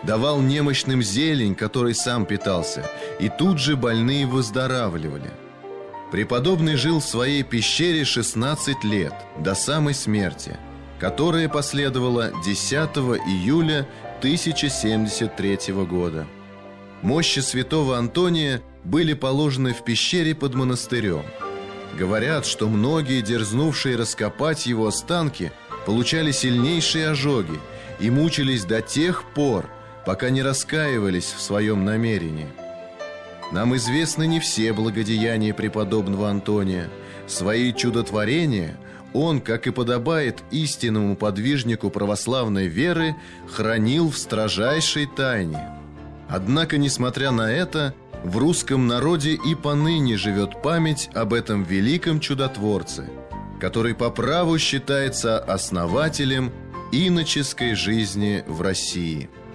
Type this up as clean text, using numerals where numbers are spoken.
давал немощным зелень, которой сам питался, и тут же больные выздоравливали. Преподобный жил в своей пещере 16 лет, до самой смерти, которая последовала 10 июля 1073 года. Мощи святого Антония были положены в пещере под монастырем. Говорят, что многие, дерзнувшие раскопать его останки, получали сильнейшие ожоги и мучились до тех пор, пока не раскаивались в своем намерении. Нам известны не все благодеяния преподобного Антония. Свои чудотворения он, как и подобает истинному подвижнику православной веры, хранил в строжайшей тайне. Однако, несмотря на это, в русском народе и поныне живет память об этом великом чудотворце, который по праву считается основателем иноческой жизни в России.